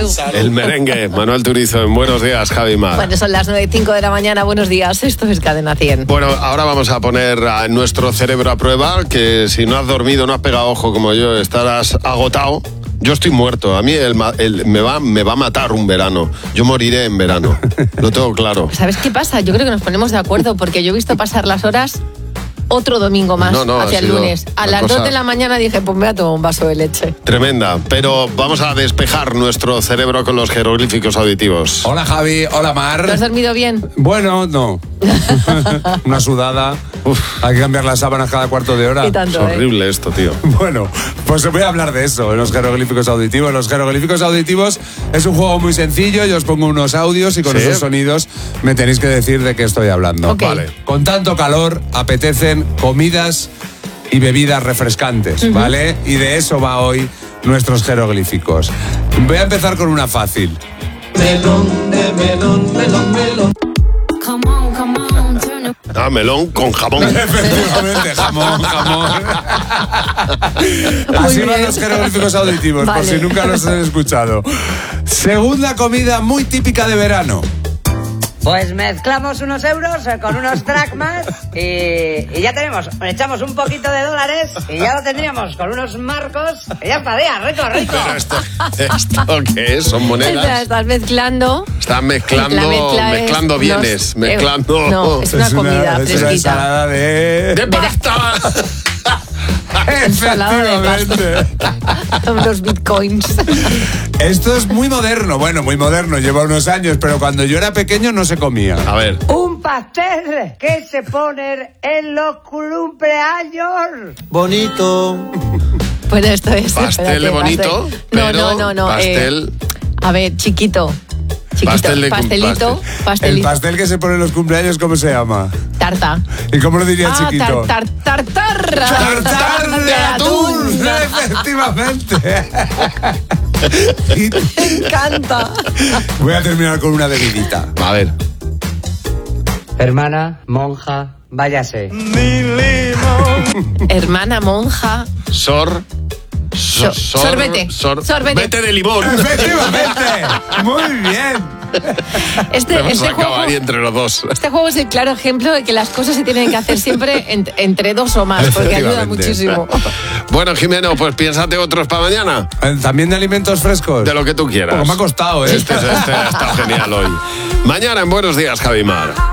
Salud. El merengue, Manuel Turizo, en Buenos Días, Javi Mar. Bueno, son las 9:05 de la mañana. Buenos días, esto es Cadena 100. Bueno, ahora vamos a poner a nuestro cerebro a prueba, que si no has dormido, no has pegado ojo como yo, estarás agotado. Yo estoy muerto. A mí me va a matar un verano. Yo moriré en verano. Lo tengo claro. ¿Sabes qué pasa? Yo creo que nos ponemos de acuerdo porque yo he visto pasar las horas otro domingo más hacia el lunes. A las 2 de la mañana dije, pues me voy a tomar un vaso de leche. Tremenda. Pero vamos a despejar nuestro cerebro con los jeroglíficos auditivos. Hola Javi, hola Mar. ¿Te has dormido bien? Bueno, no. Una sudada. Hay que cambiar las sábanas cada cuarto de hora. Y tanto, es horrible esto, tío. Bueno, pues os voy a hablar de eso, en los jeroglíficos auditivos. Los jeroglíficos auditivos es un juego muy sencillo. Yo os pongo unos audios y con esos sonidos me tenéis que decir de qué estoy hablando. Okay. Vale. Con tanto calor apetecen comidas y bebidas refrescantes, ¿vale? Y de eso va hoy nuestros jeroglíficos. Voy a empezar con una fácil. Melón de melón, melón, melón. Ah, melón con jamón. Efectivamente, jamón. Así van los jeroglíficos auditivos, Vale. por si nunca los han escuchado. Segunda comida muy típica de verano. Pues mezclamos unos euros con unos dracmas y ya tenemos. Echamos un poquito de dólares y ya lo tendríamos con unos marcos y ya estaría, rico. Pero ¿esto qué es? ¿Son monedas? Estás mezclando. Están mezclando mezclando bienes. Mezclando... No, es una comida Es una fresquita. ensalada ¡De pasta! Efectivamente. Los bitcoins. Esto es muy moderno. Bueno, muy moderno, lleva unos años, pero cuando yo era pequeño no se comía. A ver. Un pastel que se pone en los cumpleaños. Bonito. Bueno, esto es... Pastel espérate, bonito, pero No. pastel... A ver, chiquito. Pastelito. El pastel que se pone en los cumpleaños, ¿cómo se llama? Tarta. ¿Y cómo lo diría chiquito? Tartar ¡Tartar de atún! Efectivamente. Me encanta. Voy a terminar con una bebidita. A ver. Hermana, monja, váyase. Hermana monja. Sorbete. Sorbete de limón. Efectivamente. Muy bien. Este Vamos a juego, acabar entre los dos. este juego es el claro ejemplo de que las cosas se tienen que hacer siempre entre dos o más, porque ayuda Efectivamente. muchísimo. Bueno, Jimeno, pues piénsate otros para mañana. ¿También de alimentos frescos? De lo que tú quieras. Porque me ha costado, ¿eh? Este está genial hoy. Mañana en Buenos Días, Javi Mar.